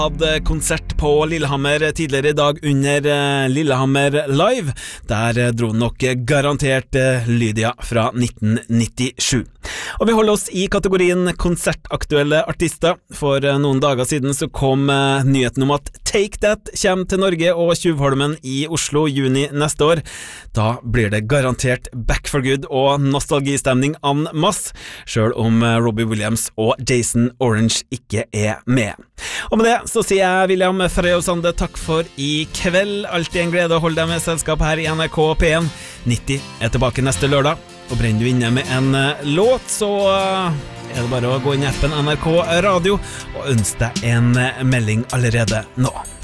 Hadde konsert på Lillehammer tidligere I dag under Lillehammer Live. Der dro nok garantert Lydia fra 1997. Og vi holder oss I kategorien konsertaktuelle artister. For noen dager siden så kom nyheten om at Take That kommer til Norge og Tjuvholmen I Oslo juni neste år. Da blir det garantert back for good og nostalgistemning en masse, selv om Robbie Williams og Jason Orange ikke med. Og med det så sier jeg William Frey og Sande takk for I kveld. Alltid en glede å holde deg med selskap her I NRK P1. 90 tilbake neste lørdag. Og brenner du inne med en låt, så det bare å gå inn I appen NRK Radio og ønske deg en melding allerede nå.